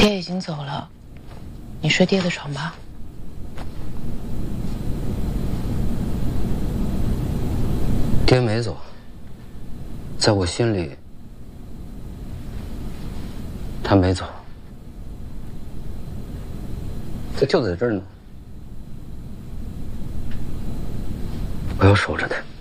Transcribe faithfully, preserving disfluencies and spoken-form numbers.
爹已经走了，你睡爹的床吧。 爹没走，在我心里，他没走，他就在这儿呢，我要守着他。